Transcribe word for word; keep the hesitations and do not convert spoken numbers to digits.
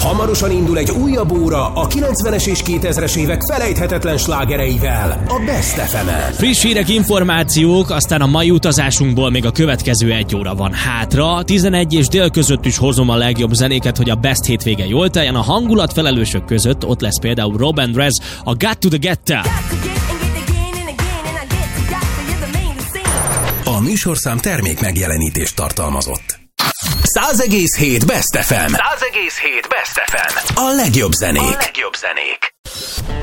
Hamarosan indul egy újabb óra a kilencvenes és kétezres évek felejthetetlen slágereivel a Best ef emen. Friss hírek, információk, aztán a mai utazásunkból még a következő egy óra van hátra. tizenegy és dél között is hozom a legjobb zenéket, hogy a Best hétvége jól teljen. A hangulat felelősök között ott lesz például Rob and Rez, a Got to the Get-tel. A műsorszám termék megjelenítést tartalmazott. száz egész hét Best ef em. száz egész hét Best ef em. A legjobb zenék. A legjobb zenék.